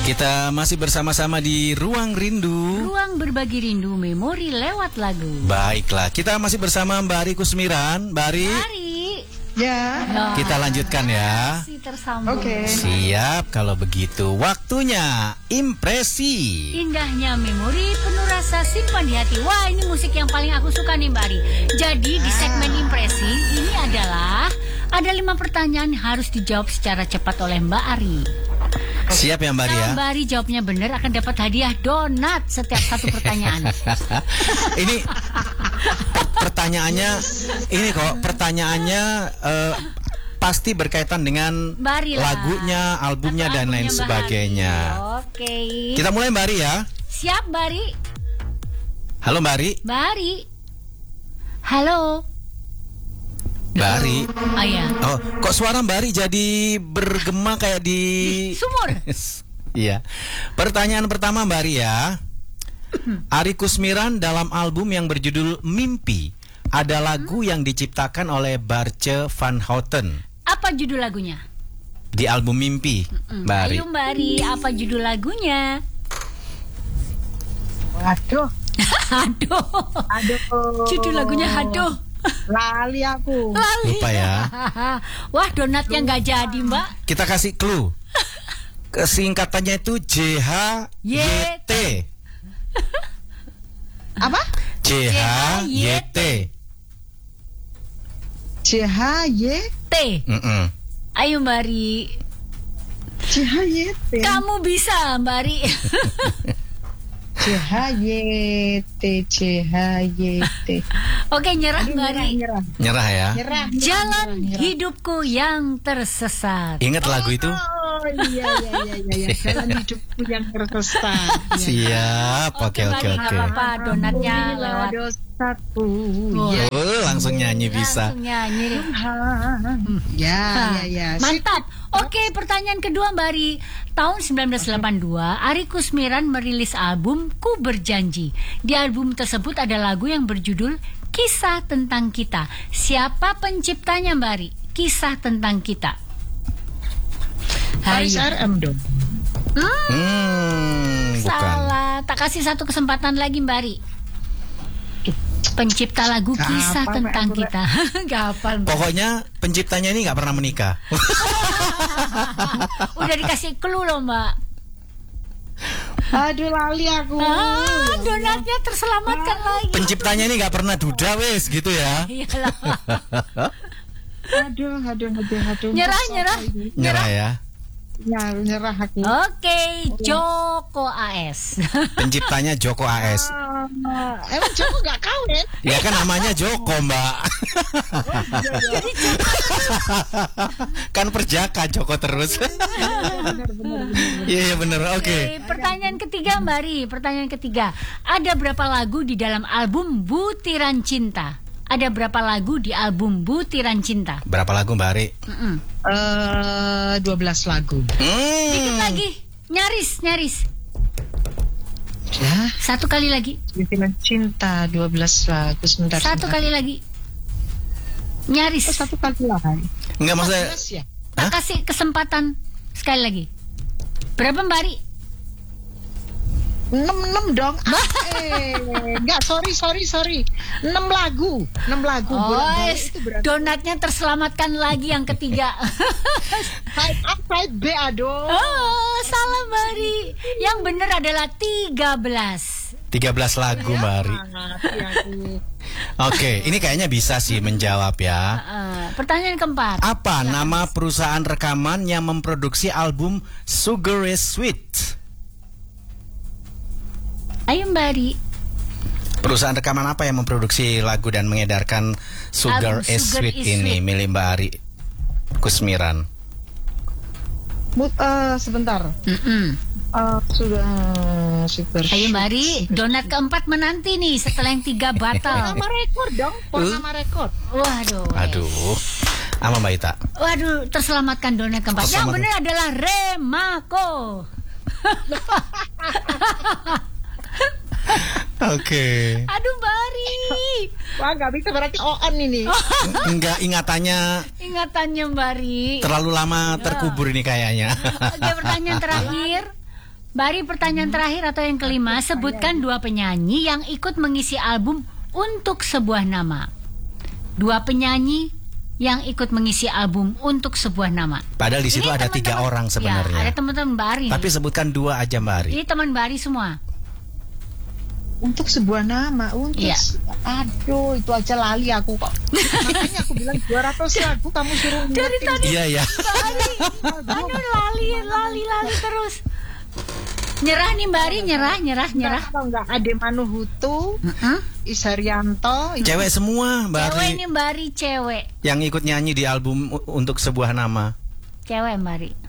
Kita masih bersama-sama di Ruang Rindu. Ruang berbagi rindu memori lewat lagu. Baiklah, kita masih bersama Mbak Ari Kusmiran. Mbak Ari. Ya. Kita lanjutkan ya. Masih tersambung. Oke. Siap, kalau begitu waktunya impresi. Indahnya memori penuh rasa simpan di hati. Wah, ini musik yang paling aku suka nih Mbak Ari. Jadi di segmen impresi ini adalah ada 5 pertanyaan harus dijawab secara cepat oleh Mbak Ari. Siap ya Mbak Ari ya? Kalau Mbak Ari jawabnya benar akan dapat hadiah donat setiap satu pertanyaan. Ini pertanyaannya, ini kok pertanyaannya pasti berkaitan dengan Mbak Ari lah. lagunya, albumnya dan lain Mbak sebagainya. Ari. Oke. Kita mulai Mbak Ari ya. Siap Mbak Ari. Halo Mbak Ari. Mbak Ari. Halo. Mbak Ari. Oh ya. Oh, kok suara Mbak Ari jadi bergema kayak di sumur. Iya. Pertanyaan pertama Mbak Ari ya. Ari Kusmiran dalam album yang berjudul Mimpi ada lagu yang diciptakan oleh Barce van Houten. Apa judul lagunya? Di album Mimpi, Mbak Ari. Ayo Mbak Ari, apa judul lagunya? Aduh. Aduh. Judul lagunya Aduh. Lali aku. Lali. Lupa ya. Wah, donatnya nggak jadi Mbak. Kita kasih clue. Kesingkatannya itu JHYT. Apa? JHYT. CHYT. Ayo Mbak Ari. CHYT. Kamu bisa Mbak Ari. CHYT. Oke, nyerah Mbak Ari. Nyerah ya. Nyerah. Jalan hidupku yang tersesat. Ingat lagu itu? Oh iya. Jalan hidupku yang tersesat. Siap. Oke. Mbak Ari, nggak apa-apa, donatnya lewat. Dosaku. Oh, langsung nyanyi bisa. Langsung nyanyi. Ya. Mantap. Oke, pertanyaan kedua Mbak Ari. Tahun 1982, Ari Kusmiran merilis album Ku Berjanji. Di album tersebut ada lagu yang berjudul Kisah Tentang Kita. Siapa penciptanya Mbak Ari? Kisah Tentang Kita. Haris Hayo. RM dong. Bukan. Salah. Tak kasih satu kesempatan lagi Mbak Ari. Pencipta lagu Kisah Apa, Tentang Mbak? Kita. Gak hafal Mbak. Pokoknya penciptanya ini nggak pernah menikah. Udah dikasih clue loh Mbak. Aduh lali aku. Donatnya terselamatkan lagi. Penciptanya ini nggak pernah duda wes gitu ya. Iyalah. Aduh. Nyerah ya. Ya, nyerah aku. Oke, Joko AS. Penciptanya Joko AS. Emang Joko gak kawin? Ya kan namanya Joko Mbak. Kan perjaka Joko terus. Iya bener. Oke. Pertanyaan ketiga Mbak Ri. Pertanyaan ketiga. Ada berapa lagu di dalam album Butiran Cinta? Ada berapa lagu di album Butiran Cinta? Berapa lagu Mbak Ari? 12 lagu. Dikit lagi. Nyaris. Ya, Satu kali lagi. Butiran Cinta 12 lagu. Sebentar. Satu kali lagi. Nyaris. Satu kali lagi. Enggak maksudnya. 14 ya? Tak kasih kesempatan sekali lagi. Berapa Mbak Ri? 6 dong. Enggak, sorry. 6 lagu. Bolak-balik itu berarti. Donatnya terselamatkan lagi yang ketiga. Side A, side B, aduh. Oh, salah Mbak Ri. Yang benar adalah 13. 13 lagu Mbak Ari. Oke, ini kayaknya bisa sih menjawab ya. Pertanyaan keempat. Apa nama perusahaan rekaman yang memproduksi album Sugar is Sweet? Ayo Mbak Ri. Perusahaan rekaman apa yang memproduksi lagu dan mengedarkan Sugar Album is Sugar Sweet is ini Sweet. milik Mbak Ari Kusmiran? Sebentar. Sudah super. Ayo Mbak Ri, donat keempat menanti nih setelah yang 3 batal. Nama rekor dong, nama rekor. Waduh. Aduh, sama Mbak Ita. Waduh, terselamatkan donat keempat. Yang benar adalah Remako. Oke. Aduh Mbak Ri. Wah, nggak bisa berarti on ini. Enggak, ingatannya Ingatannya Mbak Ri. terlalu lama terkubur ini kayaknya. Oke, pertanyaan terakhir. Bari, pertanyaan terakhir atau yang kelima, sebutkan 2 penyanyi yang ikut mengisi album Untuk Sebuah Nama. 2 penyanyi yang ikut mengisi album Untuk Sebuah Nama. Padahal di situ Ini ada 3 teman-teman- orang Ya, sebenarnya. ada teman-teman Bari. Tapi sebutkan 2 aja Mbak Ari. Ini teman Bari semua. Untuk sebuah nama, untuk Iya. aduh itu aja lali aku kok. Makanya aku bilang 200 lagu kamu suruh Dari ngingetin. tadi Iya ya. Anu lali terus. Nyerah nih Mbak Ari, nyerah. Kalau nggak Ade Manuhutu, Isarianto, Cewek semua Mbak Ari Cewek nih Mbak Ari, cewek. yang ikut nyanyi di album Untuk Sebuah Nama. Cewek Mbak Ari.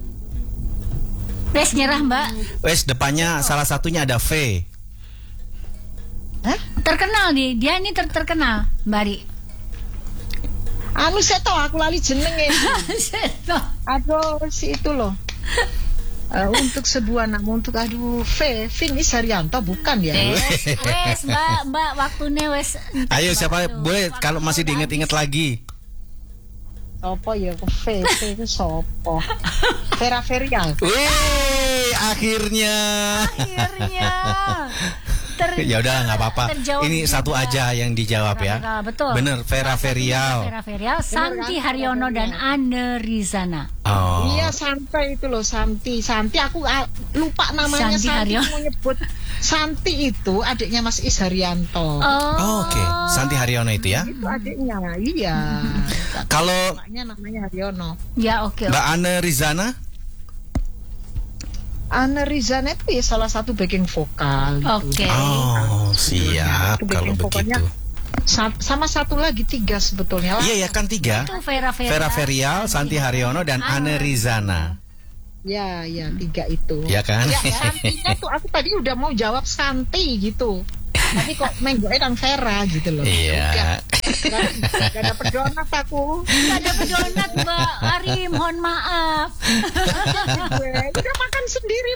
Wes nyerah Mbak. Wes depannya salah satunya ada V. Hah? Terkenal nih, dia ini terkenal Mbak Ari. anu saya tahu aku lali jenenge. Aduh si itu loh. Untuk sebuah nama, untuk Vin Isarianto bukan ya? Wes Mbak waktunya wes. Ayo siapa boleh kalau masih diinget-inget lagi. Sopo ya, V itu sopo? Vera Ferial. Wih, akhirnya. Ya udah nggak apa-apa. Ini satu aja yang dijawab ya. Betul. Bener, Vera Ferial. Vera Ferial, Santi Haryono dan Anne Rizana. Oh. Iya Santi itu loh, Santi aku lupa namanya. Santi Santi Haryono. mau nyebut Santi itu adiknya Mas Isharyanto. Oh, oke. Santi Haryono itu ya. Itu adiknya, iya. Kalau namanya Haryono. Ya oke. Mbak Anne Rizana? Anne Rizana itu ya salah satu backing vokal. Oke. Oh, siap Itu kalau backing vokalnya. begitu. Sama satu lagi 3 sebetulnya. Iya ya kan 3. Itu Vera Vera Ferial, Santi Haryono dan Anne Rizana. Ya 3 itu. Ya kan? Ya, Santinya tuh aku tadi udah mau jawab Santi gitu. Tapi kok menggoknya dan Vera gitu loh. Iya. Gak dapet donat aku. Gak ada donat Mbak Ari, mohon maaf. Udah makan sendiri.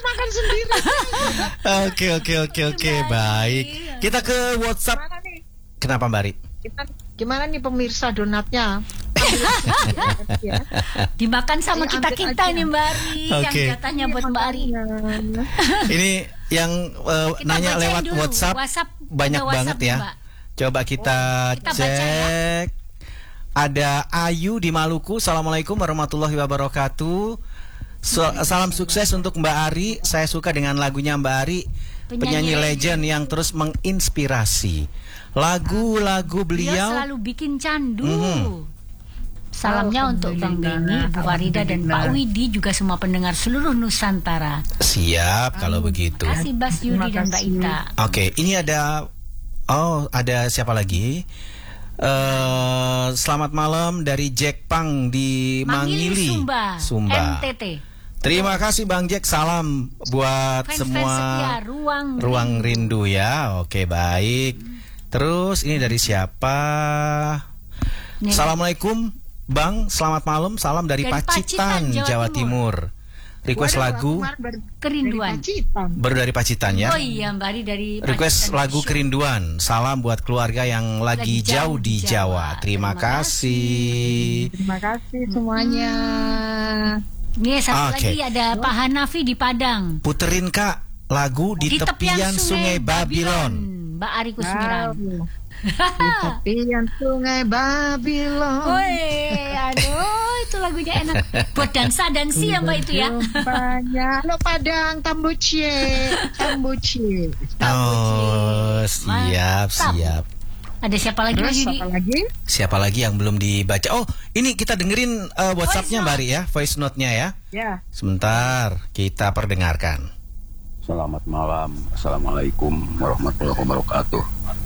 Oke, baik. Kita ke WhatsApp. Gimana nih? Kenapa Mbak Ari? Gimana nih pemirsa donatnya? Ya. Dimakan sama Ambil kita aja. nih Mbak Ari. Oke. Yang jatahnya buat Mbak Ari. Ini yang Kita nanya bacain lewat dulu. WhatsApp banyak ada WhatsApp banget nih, ya. Mbak. Coba kita Kita baca ya. cek. Ada Ayu di Maluku. Assalamualaikum warahmatullahi wabarakatuh. Salam sukses untuk Mbak Ari. Saya suka dengan lagunya Mbak Ari, penyanyi legend yang terus menginspirasi. Lagu-lagu Beliau beliau. selalu bikin candu. Mhm. Salamnya untuk Bang Benny, Bu Farida dan Pak Widi, juga semua pendengar seluruh Nusantara. Siap kalau begitu. Terima kasih Bas Yudi dan Mbak Ita. Oke, ini ada siapa lagi? Selamat malam dari Jack Pang di Mangili, Sumba. NTT. Terima kasih Bang Jack, salam buat Fans-fans semua setia Ruang Rindu ya. Oke, baik. Terus ini dari siapa? Nih. Assalamualaikum Bang, selamat malam. Salam dari Pacitan, Jawa Timur. Request lagu Kerinduan. baru dari Pacitan ya. Oh iya Mbak Ari dari Request Pacitan. lagu Kerinduan. Salam buat keluarga yang lagi jauh di Jawa. Terima kasih. Terima kasih semuanya. Nih satu Oke. lagi ada Pak Hanafi di Padang. Puterin Kak lagu di tepian Sungai Babylon. Mbak Ari Kusmiran. Di tepian Sungai Babylon. Woi, aduh itu lagunya enak. Buat dansa-dansi ya Mbak itu ya. Banyak. Lo Padang Tambucie. Oh, siap, Mantap. siap. Ada siapa lagi Mas Terus Yudi? apa lagi? Siapa lagi yang belum dibaca? Oh, ini kita dengerin WhatsApp-nya Mbak Ari ya, voice note-nya ya. Ya. Sebentar, kita perdengarkan. Selamat malam, assalamualaikum warahmatullahi wabarakatuh.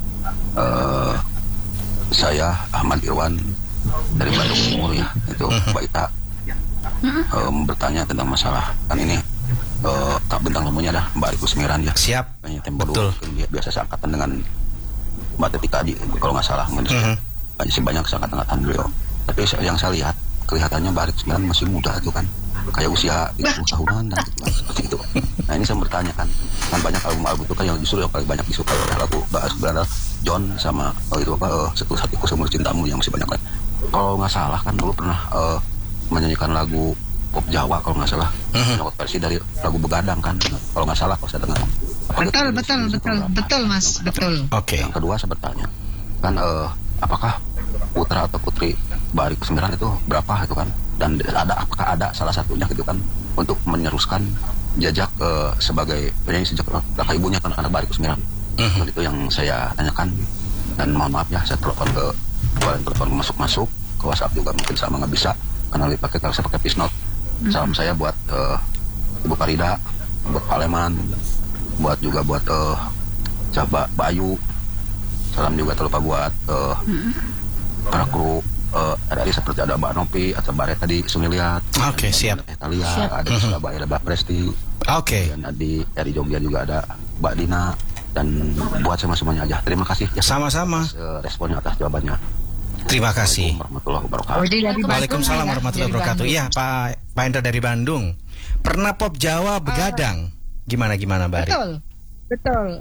Saya Ahmad Irwan dari Bandung Timur ya, itu Mbak Ita bertanya tentang masalah kan ini tak bintang tamunya dah Mbak Ari Kusmiran ya. Siap. Kayaknya tempo Betul. dia biasa seangkatan dengan Mbak Teti tadi kalau nggak salah mungkin banyak seangkatan beliau. Tapi yang saya lihat kelihatannya Mbak Ari Kusmiran masih muda itu kan. Kayak usia 30 tahunan dan gitu, seperti itu. Nah ini saya bertanya kan banyak album-album itu kan yang justru yang paling banyak disukai oleh lagu Mbak Kusmiran John sama itu Setelah Hatiku Seumur Cintamu yang masih banyak kan. Kalau nggak salah kan dulu pernah menyanyikan lagu pop Jawa kalau nggak salah. Dapat versi dari lagu Begadang kan, kalau nggak salah kalau saya dengar. Betul Mas, betul. Oke. Yang kedua saya bertanya, kan apakah putra atau putri Mbak Ari Kusmiran itu berapa itu kan? Dan apakah ada salah satunya gitu kan untuk meneruskan jejak sebagai penyanyi sejak kakak ibunya kan anak Mbak Ari Kusmiran. Itu yang saya tanyakan. Dan mohon maaf ya, saya telepon masuk ke WhatsApp juga mungkin sama nggak bisa karena saya pakai voice note. Salam saya buat Ibu Farida, buat Pak Leman, buat Mbak Ayu. Salam juga terlupa buat para kru RRI seperti ada Mbak Nopi atau Mbak Reta di Sumiliat. Oke, siap. Talia, ada di Surabaya ada Mbak Presti. Oke. Dan dari Jogja juga ada Mbak Dina. Dan buat semuanya aja. Terima kasih ya. Sama-sama. Responnya atas jawabannya. Terima kasih. Warahmatullahi wabarakatuh. Waalaikumsalam warahmatullahi wabarakatuh. Iya, Pak Hendra dari Bandung. Pernah pop Jawa Begadang. Gimana Mbak Ari? Betul.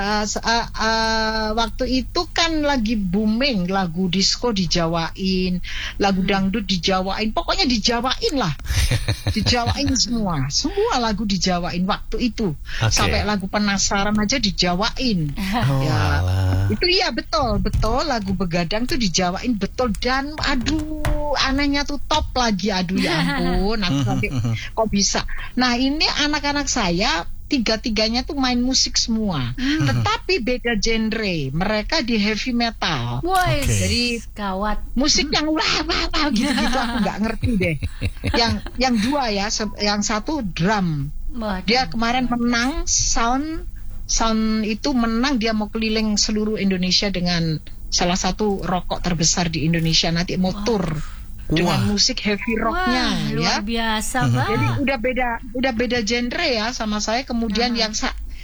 Waktu itu kan lagi booming lagu disco dijawain, lagu dangdut dijawain, pokoknya dijawain lah. Dijawain semua lagu dijawain waktu itu. Okay. Sampai lagu Penasaran aja dijawain. Itu iya betul lagu Begadang tuh dijawain betul dan anehnya tuh top lagi, ya ampun, aku sampai kok bisa. Nah, ini anak-anak saya tiga-tiganya tuh main musik semua, tetapi beda genre. Mereka di heavy metal. Jadi gawat. Musik yang wah gitu-gitu aku nggak ngerti deh. Yang dua ya, yang satu drum. Dia kemarin menang sound itu menang, dia mau keliling seluruh Indonesia dengan salah satu rokok terbesar di Indonesia, nanti mau tour dengan musik heavy rocknya. Luar biasa Pak. Jadi udah beda genre ya sama saya. Kemudian yang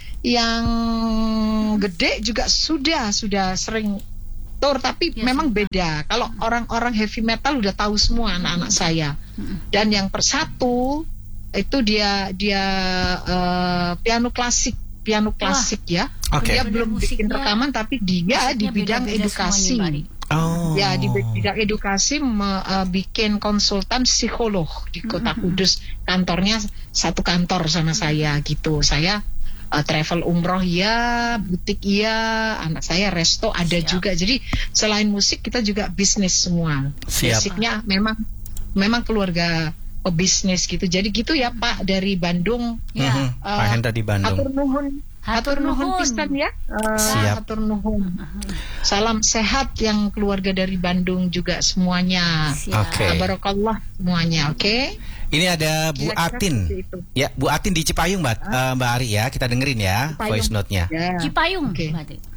gede juga sudah sering tour, tapi memang beda. Kalau orang-orang heavy metal udah tahu semua anak-anak saya. Dan yang persatu itu dia piano klasik ya. Dia belum bikin rekaman, tapi dia di bidang edukasi. Ya, di bidang edukasi bikin konsultan psikolog di Kota Kudus. Kantornya satu kantor sama saya gitu. Saya travel umroh ya, butik ya, anak saya resto ada juga. Jadi selain musik kita juga bisnis semua. Basicnya memang keluarga pebisnis gitu. Jadi gitu ya Pak dari Bandung. Pak Hendra di Bandung. Hatur nuhun pisan ya. Siap. Hatur nuhun. Salam sehat yang keluarga dari Bandung juga semuanya. Oke. Barakallah semuanya. Oke. Ini ada Bu Atin. Ya, Bu Atin di Cipayung, Mbak Ari ya. Kita dengerin ya voice note-nya. Cipayung. Oke.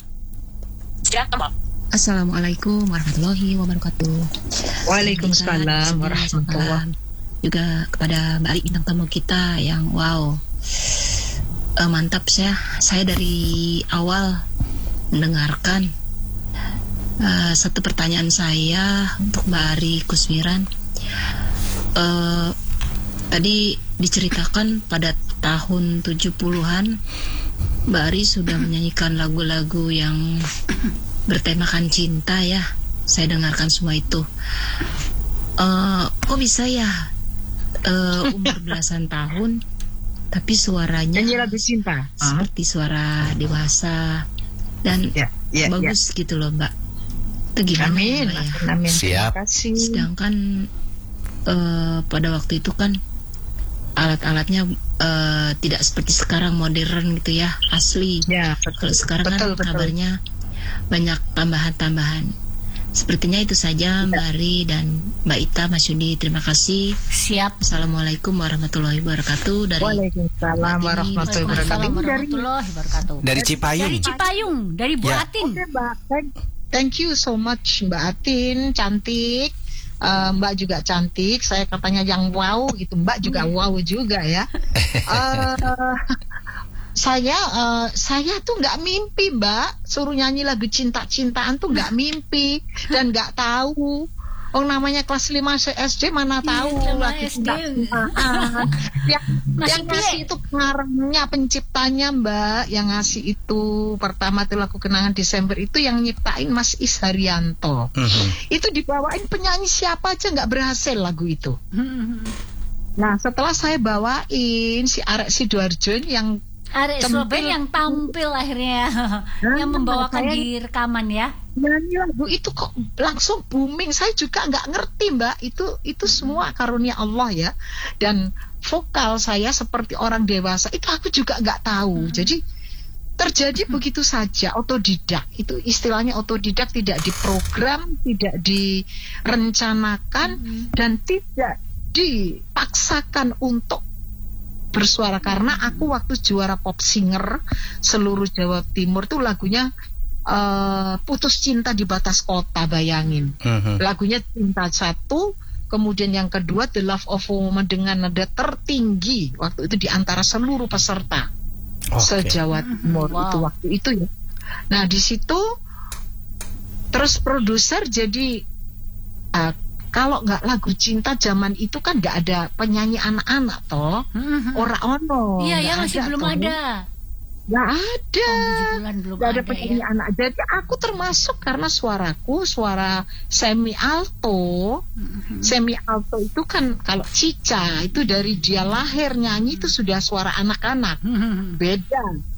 Assalamualaikum warahmatullahi wabarakatuh. Waalaikumsalam warahmatullahi. Juga kepada Mbak Ari bintang tamu kita yang wow. Mantap saya dari awal mendengarkan. Satu pertanyaan saya untuk Mbak Ari Kusmiran. Tadi diceritakan pada tahun 70-an Mbak Ari sudah menyanyikan lagu-lagu yang bertemakan cinta ya. Saya dengarkan semua itu. Kok bisa ya umur belasan tahun tapi suaranya nyanyi lagu cinta seperti suara dewasa dan bagus gitu loh Mbak. Itu gimana Amin. Mbak ya? Amin. Siap. Terima kasih. Sedangkan pada waktu itu kan alat-alatnya tidak seperti sekarang modern gitu ya, asli. Ya, kalau sekarang kan kabarnya banyak tambahan-tambahan. Sepertinya itu saja Mbak Ari dan Mbak Ita, Mas Yudi. Terima kasih. Siap. Assalamualaikum warahmatullahi wabarakatuh. Waalaikumsalam warahmatullahi wabarakatuh. Dari Cipayung. Dari Bu Atin. Oke, Mbak. Thank you so much Mbak Atin, cantik. Mbak juga cantik. Saya katanya yang wow gitu. Mbak juga wow juga ya. Saya tuh nggak mimpi Mbak, suruh nyanyi lagu cinta-cintaan tuh nggak mimpi dan nggak tahu. Namanya kelas 5 SD mana tahu lagu cinta-cintaan. Yang ngasih itu pengarangnya, penciptanya Mbak, yang ngasih itu pertama tuh lagu Kenangan Desember itu yang nyiptain Mas Is Haryanto. Itu dibawain penyanyi siapa aja nggak berhasil lagu itu. Nah, setelah saya bawain si Arek Sidoarjo yang Arek Surabaya yang tampil akhirnya yang membawakan di rekaman ya. nyanyi lagu itu kok langsung booming. Saya juga nggak ngerti, Mbak. Itu semua karunia Allah ya. Dan vokal saya seperti orang dewasa itu aku juga nggak tahu. Jadi terjadi begitu saja, otodidak. Itu istilahnya otodidak, tidak diprogram, tidak direncanakan, dan tidak dipaksakan untuk bersuara. Karena aku waktu juara pop singer seluruh Jawa Timur tuh lagunya Putus Cinta di Batas Kota, bayangin. Lagunya Cinta satu, kemudian yang kedua The Love of a Woman dengan nada tertinggi waktu itu di antara seluruh peserta se-Jawa Timur. Itu waktu itu ya. Nah, di situ terus produser jadi kalau nggak lagu cinta zaman itu kan nggak ada penyanyi anak-anak toh, ora ono. Iya ya, masih belum ada. Nggak ada. Belum Nggak ada ada penyanyi ya. anak. Jadi aku termasuk karena suaraku suara semi alto. Semi alto itu kan kalau Cica itu dari dia lahir nyanyi itu sudah suara anak-anak. Beda.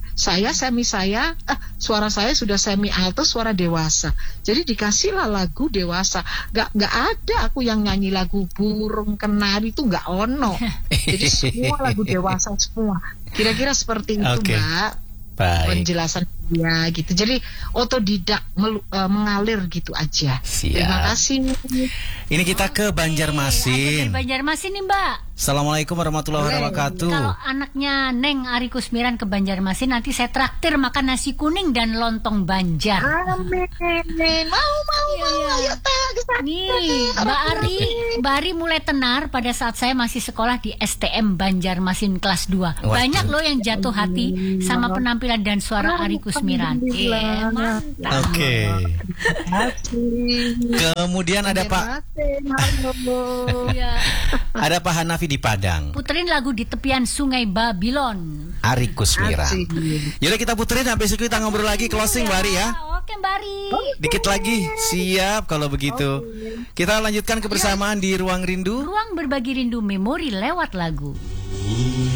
Suara saya sudah semi alto, suara dewasa. Jadi dikasihlah lagu dewasa. Nggak ada aku yang nyanyi lagu burung kenari itu nggak ono. Jadi semua lagu dewasa semua. Kira-kira seperti itu, Mbak. Baik. Penjelasan dia gitu. Jadi otodidak mengalir gitu aja. Siap. Terima kasih. Ini kita ke Banjarmasin. Ada dari Banjarmasin nih, Mbak. Assalamuallahu warahmatullahi wabarakatuh. Kalau anaknya Neng Ari Kusmiran ke Banjarmasin, nanti saya traktir makan nasi kuning dan lontong Banjar. Amin. Mau. Ya, Nih, Mbak Ari mulai tenar pada saat saya masih sekolah di STM Banjarmasin kelas 2. Banyak loh yang jatuh hati sama penampilan dan suara Ari Kusmiran. Mantap. Oke. Kemudian ada Pak Ya. ada Pak Hanafi di Padang. Puterin lagu Di Tepian Sungai Babilon. Ari Kusmiran. Asik. Yaudah kita puterin, habis itu kita ngobrol lagi closing Mbak Ari ya. Oke, Mbak Ari. Dikit lagi, siap kalau begitu. Kita lanjutkan kebersamaan di Ruang Rindu. Ruang berbagi rindu memori lewat lagu.